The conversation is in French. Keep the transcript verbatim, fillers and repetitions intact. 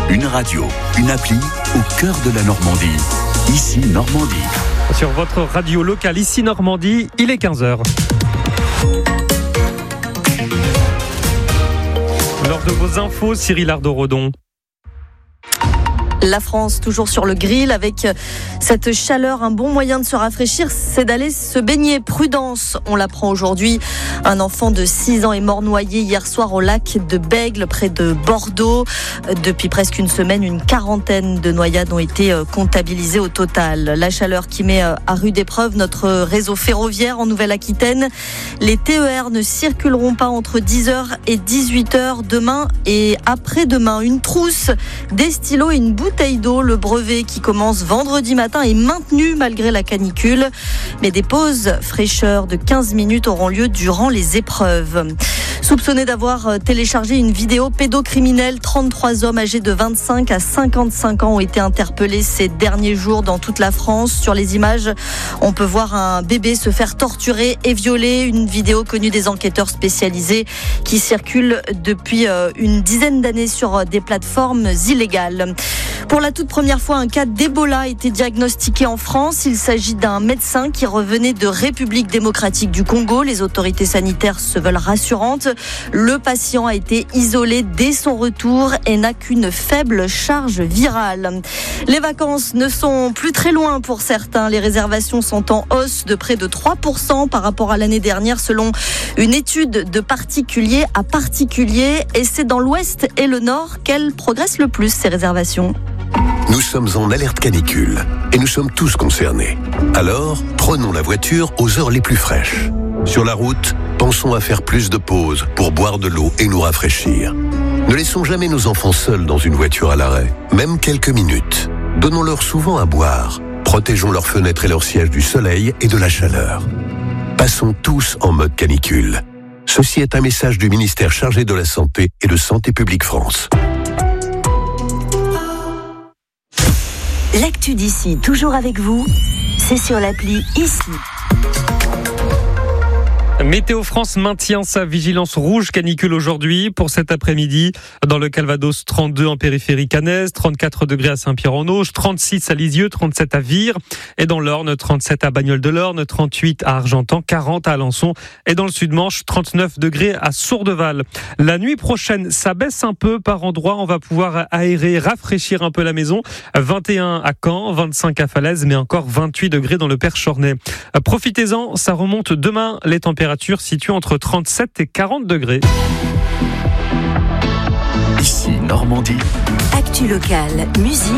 Une radio, une appli au cœur de la Normandie. Ici Normandie. Sur votre radio locale, ici Normandie, il est quinze heures. Lors de vos infos, Cyril Ardo-Rodon. La France, toujours sur le grill, avec cette chaleur, un bon moyen de se rafraîchir, c'est d'aller se baigner. Prudence, on l'apprend aujourd'hui. Un enfant de six ans est mort noyé hier soir au lac de Bègle, près de Bordeaux. Depuis presque une semaine, une quarantaine de noyades ont été comptabilisées au total. La chaleur qui met à rude épreuve notre réseau ferroviaire en Nouvelle-Aquitaine. Les T E R ne circuleront pas entre dix heures et dix-huit heures demain et après-demain. Une trousse, des stylos et une bouteille bouteille d'eau. Le brevet qui commence vendredi matin est maintenu malgré la canicule. Mais des pauses fraîcheur de quinze minutes auront lieu durant les épreuves. Soupçonnés d'avoir téléchargé une vidéo pédocriminelle, trente-trois hommes âgés de vingt-cinq à cinquante-cinq ans ont été interpellés ces derniers jours dans toute la France. Sur les images, on peut voir un bébé se faire torturer et violer. Une vidéo connue des enquêteurs spécialisés qui circule depuis une dizaine d'années sur des plateformes illégales. Pour la toute première fois, un cas d'Ebola a été diagnostiqué en France. Il s'agit d'un médecin qui revenait de République démocratique du Congo. Les autorités sanitaires se veulent rassurantes. Le patient a été isolé dès son retour et n'a qu'une faible charge virale. Les vacances ne sont plus très loin pour certains. Les réservations sont en hausse de près de trois pour cent par rapport à l'année dernière selon une étude de particulier à particulier. Et c'est dans l'ouest et le nord qu'elles progressent le plus, ces réservations. Nous sommes en alerte canicule et nous sommes tous concernés. Alors, prenons la voiture aux heures les plus fraîches. Sur la route, pensons à faire plus de pauses pour boire de l'eau et nous rafraîchir. Ne laissons jamais nos enfants seuls dans une voiture à l'arrêt, même quelques minutes. Donnons-leur souvent à boire. Protégeons leurs fenêtres et leurs sièges du soleil et de la chaleur. Passons tous en mode canicule. Ceci est un message du ministère chargé de la Santé et de Santé publique France. L'actu d'ici, toujours avec vous, c'est sur l'appli Ici. Météo France maintient sa vigilance rouge canicule aujourd'hui pour cet après-midi. Dans le Calvados, trente-deux en périphérie caennaise, trente-quatre degrés à Saint-Pierre-en-Auge, trente-six à Lisieux, trente-sept à Vire. Et dans l'Orne, trente-sept à Bagnols-de-l'Orne, trente-huit à Argentan, quarante à Alençon. Et dans le Sud-Manche, trente-neuf degrés à Sourdeval. La nuit prochaine, ça baisse un peu par endroits. On va pouvoir aérer, rafraîchir un peu la maison. vingt et un à Caen, vingt-cinq à Falaise, mais encore vingt-huit degrés dans le Perche-Ornay. Profitez-en, ça remonte demain les températures située entre trente-sept et quarante degrés. Ici Normandie. Actu locale, musique.